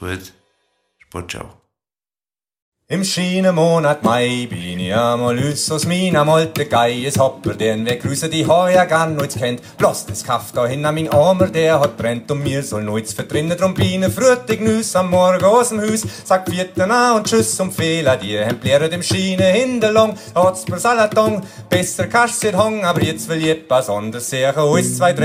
gut. Sportschau. Im Schienenmonat Mai bin ich einmal üs aus meiner Molte Gei. Es hopper den weg, grüße die heuer gar nichts kennt. Bloß das Kaff da hin an mein Armer, der hat brennt und mir soll nichts vertrinnen. Drum bin ich frühtig nüs am Morgen aus dem Hüs. Sag Vierten an und Tschüss und Fehler, die hempläre dem Schiene hinterlang. Hat's per Salatong, besser kannst du hang, aber jetzt will ich etwas anderes sehen. Alles zwei, drei